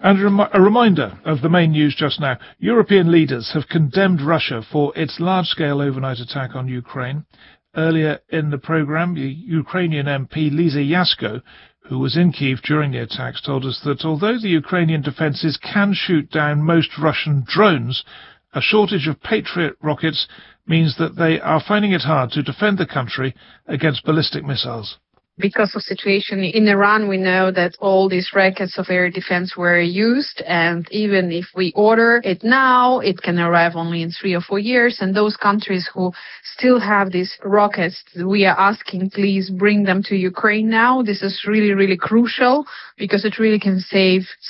And a reminder of the main news just now. European leaders have condemned Russia for its large-scale overnight attack on Ukraine. Earlier in the programme, the Ukrainian MP Lisa Yasko, who was in Kyiv during the attacks, told us that although the Ukrainian defences can shoot down most Russian drones, a shortage of Patriot rockets means that they are finding it hard to defend the country against ballistic missiles. Because of the situation in Iran, we know that all these rockets of air defense were used, and even if we order it now, it can arrive only in 3 or 4 years. And those countries who still have these rockets, we are asking, please bring them to Ukraine now. This is really, really crucial because it really can save